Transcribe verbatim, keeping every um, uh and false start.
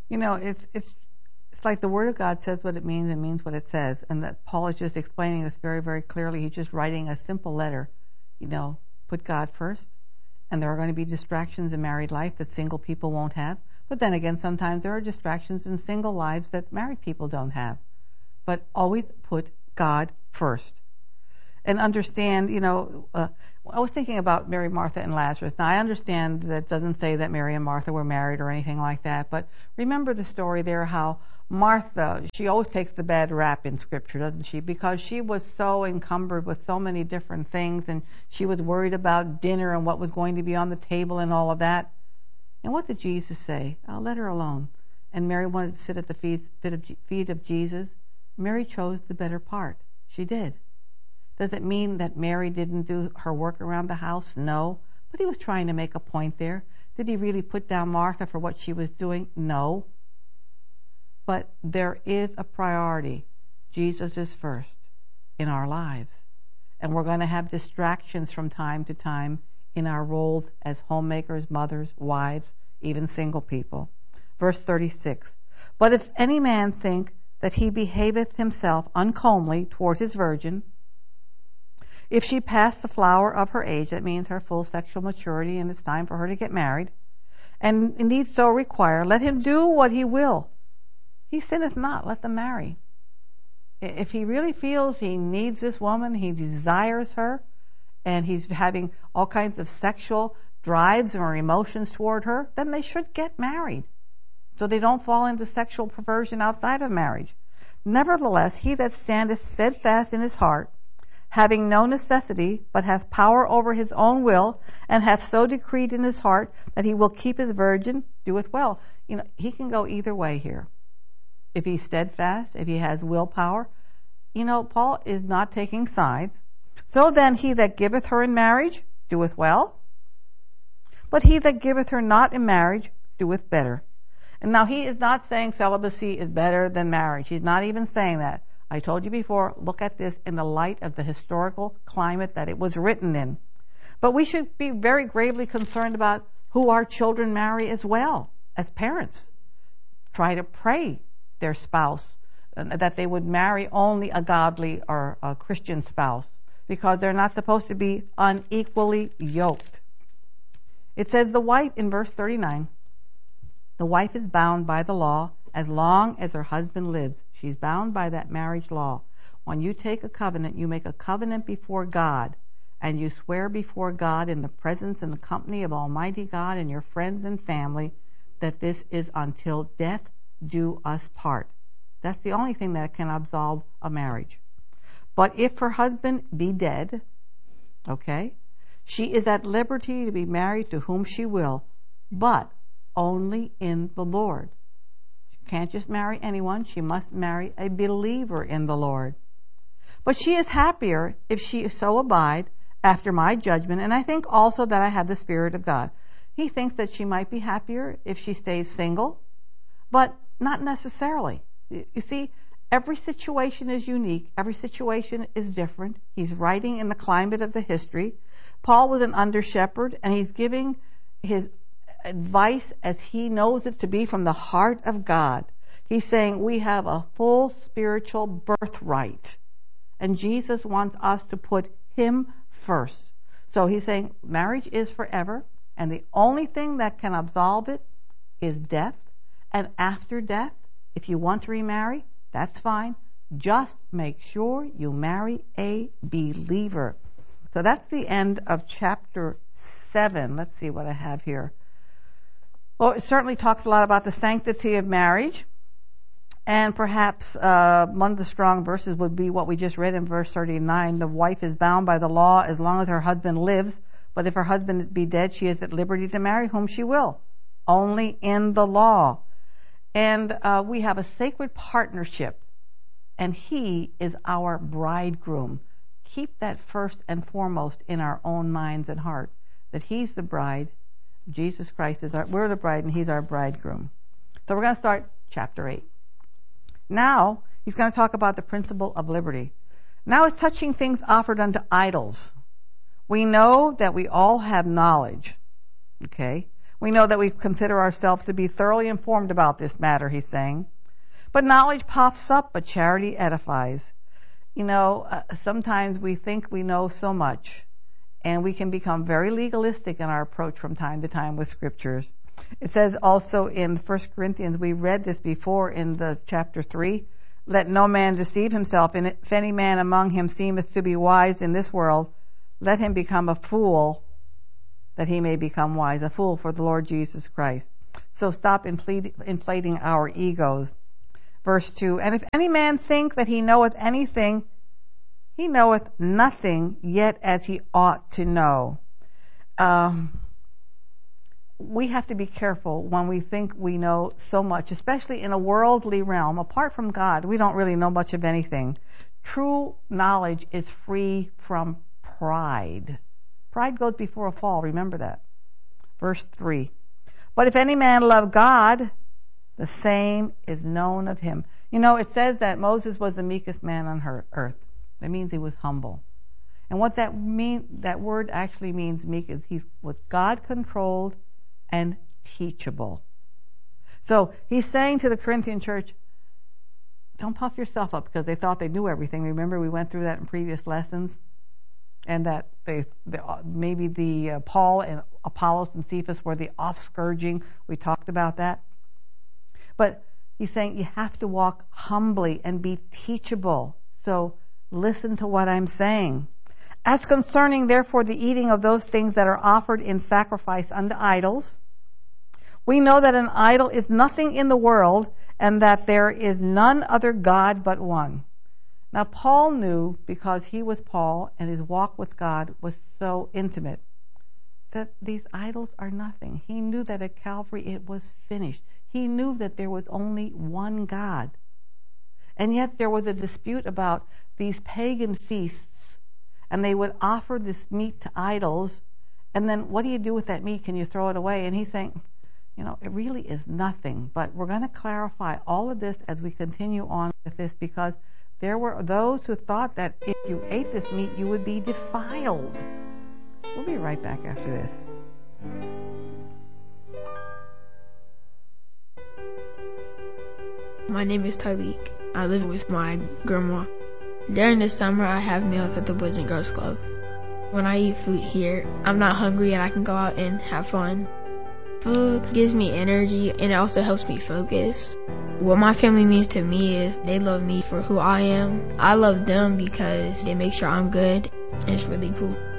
You know, it's it's it's like the Word of God says what it means and means what it says, and that Paul is just explaining this very, very clearly. He's just writing a simple letter. You know, put God first, and there are going to be distractions in married life that single people won't have. But then again, sometimes there are distractions in single lives that married people don't have. But always put God first. And understand, you know, uh, I was thinking about Mary, Martha, and Lazarus. Now, I understand that it doesn't say that Mary and Martha were married or anything like that, but remember the story there, how Martha, she always takes the bad rap in Scripture, doesn't she? Because she was so encumbered with so many different things, and she was worried about dinner and what was going to be on the table and all of that. And what did Jesus say? Oh, let her alone. And Mary wanted to sit at the feet of, feet of Jesus. Mary chose the better part. She did. Does it mean that Mary didn't do her work around the house? No. But he was trying to make a point there. Did he really put down Martha for what she was doing? No. But there is a priority. Jesus is first in our lives. And we're going to have distractions from time to time in our roles as homemakers, mothers, wives, even single people. Verse thirty-six. But if any man think that he behaveth himself uncomely toward his virgin, if she pass the flower of her age, that means her full sexual maturity, and it's time for her to get married, and indeed so require, let him do what he will. He sinneth not, let them marry. If he really feels he needs this woman, he desires her, and he's having all kinds of sexual drives or emotions toward her, then they should get married, so they don't fall into sexual perversion outside of marriage. Nevertheless, he that standeth steadfast in his heart, having no necessity, but hath power over his own will, and hath so decreed in his heart that he will keep his virgin, doeth well. You know, he can go either way here. If he's steadfast, if he has willpower, you know, Paul is not taking sides. So then he that giveth her in marriage doeth well, but he that giveth her not in marriage doeth better. And now he is not saying celibacy is better than marriage. He's not even saying that. I told you before, look at this in the light of the historical climate that it was written in. But we should be very gravely concerned about who our children marry as well, as parents. Try to pray their spouse that they would marry only a godly or a Christian spouse, because they're not supposed to be unequally yoked. It says the wife in verse thirty-nine, the wife is bound by the law as long as her husband lives. She's bound by that marriage law. When you take a covenant, you make a covenant before God, and you swear before God in the presence and the company of Almighty God and your friends and family that this is until death do us part. That's the only thing that can absolve a marriage. But if her husband be dead, okay, she is at liberty to be married to whom she will, but only in the Lord. Can't just marry anyone. She must marry a believer in the Lord. But she is happier if she so abide after my judgment, and I think also that I have the Spirit of God. He thinks that she might be happier if she stays single, but not necessarily. You see, every situation is unique. Every situation is different. He's writing in the climate of the history. Paul was an under-shepherd, and he's giving his advice as he knows it to be from the heart of God. He's saying we have a full spiritual birthright, and Jesus wants us to put him first. So he's saying marriage is forever, and the only thing that can absolve it is death. And after death, if you want to remarry, that's fine. Just make sure you marry a believer. So that's the end of chapter seven. Let's see what I have here. Well, it certainly talks a lot about the sanctity of marriage. And perhaps uh, one of the strong verses would be what we just read in verse thirty-nine. The wife is bound by the law as long as her husband lives. But if her husband be dead, she is at liberty to marry whom she will. Only in the law. And uh, we have a sacred partnership. And he is our bridegroom. Keep that first and foremost in our own minds and heart. That he's the bride. Jesus Christ is our, we're the bride, and he's our bridegroom. So we're going to start chapter eight. Now, he's going to talk about the principle of liberty. Now it's touching things offered unto idols. We know that we all have knowledge. Okay? We know that we consider ourselves to be thoroughly informed about this matter, he's saying. But knowledge puffs up, but charity edifies. You know, uh, sometimes we think we know so much, and we can become very legalistic in our approach from time to time with scriptures. It says also in First Corinthians, we read this before in the chapter three, let no man deceive himself, and if any man among him seemeth to be wise in this world, let him become a fool, that he may become wise, a fool for the Lord Jesus Christ. So stop inflating our egos. Verse two, and if any man think that he knoweth anything, he knoweth nothing yet as he ought to know. Um, we have to be careful when we think we know so much, especially in a worldly realm. Apart from God, we don't really know much of anything. True knowledge is free from pride. Pride goes before a fall, remember that. Verse three, but if any man love God, the same is known of him. You know, it says that Moses was the meekest man on earth. That means he was humble. And what that mean, that word actually means meek is he was God-controlled and teachable. So he's saying to the Corinthian church, don't puff yourself up because they thought they knew everything. Remember, we went through that in previous lessons, and that they, they maybe the uh, Paul and Apollos and Cephas were the off-scourging. We talked about that. But he's saying you have to walk humbly and be teachable. So listen to what I'm saying. As concerning, therefore, the eating of those things that are offered in sacrifice unto idols, we know that an idol is nothing in the world, and that there is none other God but one. Now, Paul knew, because he was Paul and his walk with God was so intimate, that these idols are nothing. He knew that at Calvary it was finished. He knew that there was only one God. And yet there was a dispute about these pagan feasts, and they would offer this meat to idols, and then what do you do with that meat? Can you throw it away? And he's saying, you know, it really is nothing. But we're going to clarify all of this as we continue on with this, because there were those who thought that if you ate this meat, you would be defiled. We'll be right back after this. My name is Talik. I live with my grandma. During the summer, I have meals at the Boys and Girls Club. When I eat food here, I'm not hungry and I can go out and have fun. Food gives me energy and it also helps me focus. What my family means to me is they love me for who I am. I love them because they make sure I'm good, and it's really cool.